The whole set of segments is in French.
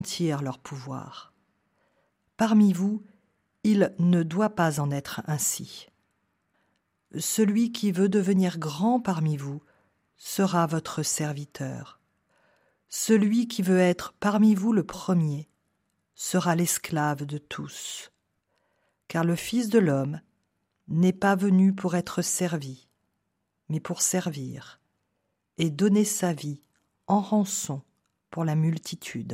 leur pouvoir. Parmi vous, il ne doit pas en être ainsi. Celui qui veut devenir grand parmi vous sera votre serviteur. Celui qui veut être parmi vous le premier sera l'esclave de tous. Car le Fils de l'homme n'est pas venu pour être servi, mais pour servir et donner sa vie en rançon pour la multitude.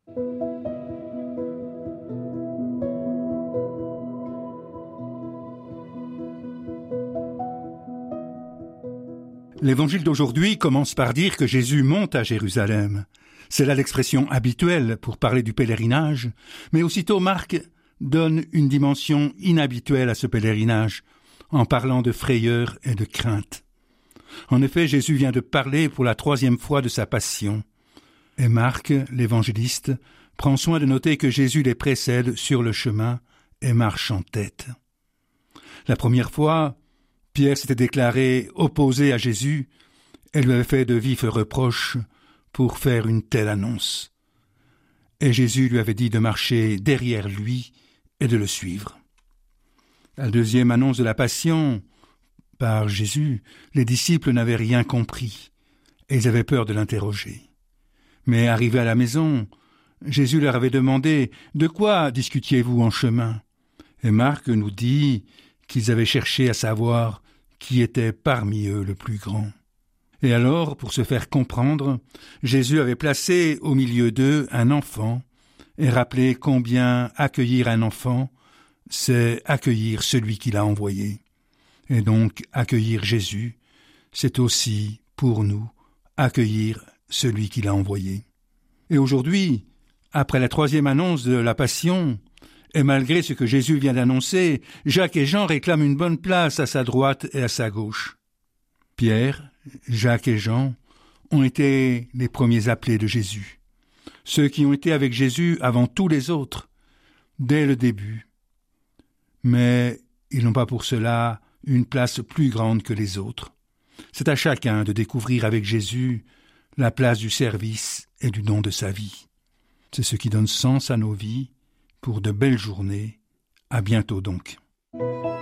L'évangile d'aujourd'hui commence par dire que Jésus monte à Jérusalem. C'est là l'expression habituelle pour parler du pèlerinage, mais aussitôt Marc donne une dimension inhabituelle à ce pèlerinage, en parlant de frayeur et de crainte. En effet, Jésus vient de parler pour la 3e fois de sa passion. Et Marc, l'évangéliste, prend soin de noter que Jésus les précède sur le chemin et marche en tête. La première fois, Pierre s'était déclaré opposé à Jésus et lui avait fait de vifs reproches pour faire une telle annonce. Et Jésus lui avait dit de marcher derrière lui et de le suivre. À la 2e annonce de la passion par Jésus, les disciples n'avaient rien compris et ils avaient peur de l'interroger. Mais arrivés à la maison, Jésus leur avait demandé « De quoi discutiez-vous en chemin ?» Et Marc nous dit qu'ils avaient cherché à savoir qui était parmi eux le plus grand. Et alors, pour se faire comprendre, Jésus avait placé au milieu d'eux un enfant et rappelé combien accueillir un enfant, c'est accueillir celui qui l'a envoyé. Et donc, accueillir Jésus, c'est aussi, pour nous, accueillir celui qui l'a envoyé. Et aujourd'hui, après la 3e annonce de la Passion, et malgré ce que Jésus vient d'annoncer, Jacques et Jean réclament une bonne place à sa droite et à sa gauche. Pierre, Jacques et Jean ont été les premiers appelés de Jésus, ceux qui ont été avec Jésus avant tous les autres, dès le début. Mais ils n'ont pas pour cela une place plus grande que les autres. C'est à chacun de découvrir avec Jésus la place du service et du don de sa vie. C'est ce qui donne sens à nos vies pour de belles journées. À bientôt donc.